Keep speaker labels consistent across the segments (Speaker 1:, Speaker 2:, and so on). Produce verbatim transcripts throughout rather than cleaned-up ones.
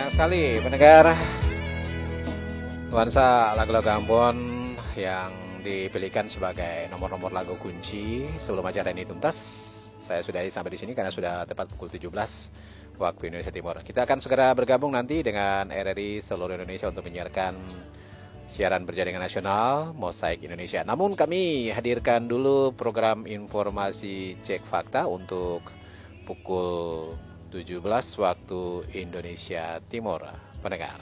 Speaker 1: Sayang sekali pendengar nuansa lagu-lagu Ambon yang dipilihkan sebagai nomor-nomor lagu kunci sebelum acara ini tuntas. Saya sudahi sampai di sini karena sudah tepat pukul tujuh belas waktu Indonesia Timur. Kita akan segera bergabung nanti dengan R R I seluruh Indonesia untuk menyiarkan siaran berjaringan nasional Mosaik Indonesia. Namun kami hadirkan dulu program informasi cek fakta untuk pukul tujuh belas waktu Indonesia Timur, pendengar.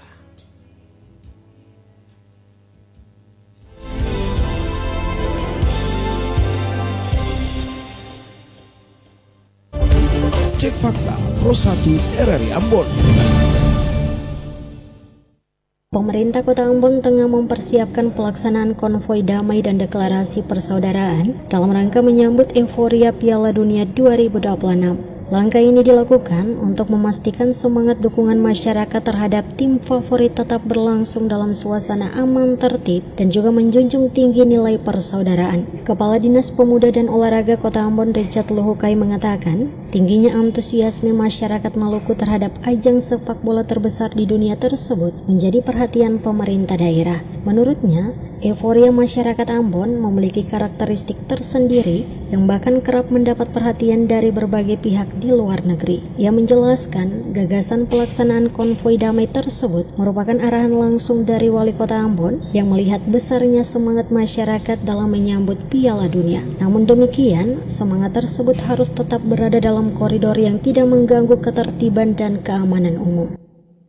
Speaker 2: Cek fakta Pro satu R R I Ambon.
Speaker 3: Pemerintah Kota Ambon tengah mempersiapkan pelaksanaan konvoi damai dan deklarasi persaudaraan dalam rangka menyambut euforia Piala Dunia dua ribu dua puluh enam. Langkah ini dilakukan untuk memastikan semangat dukungan masyarakat terhadap tim favorit tetap berlangsung dalam suasana aman, tertib, dan juga menjunjung tinggi nilai persaudaraan. Kepala Dinas Pemuda dan Olahraga Kota Ambon Richard Luhukai mengatakan, tingginya antusiasme masyarakat Maluku terhadap ajang sepak bola terbesar di dunia tersebut menjadi perhatian pemerintah daerah. Menurutnya, euforia masyarakat Ambon memiliki karakteristik tersendiri yang bahkan kerap mendapat perhatian dari berbagai pihak di luar negeri. Ia menjelaskan, gagasan pelaksanaan konvoi damai tersebut merupakan arahan langsung dari Wali Kota Ambon yang melihat besarnya semangat masyarakat dalam menyambut Piala Dunia. Namun demikian, semangat tersebut harus tetap berada dalam koridor yang tidak mengganggu ketertiban dan keamanan umum.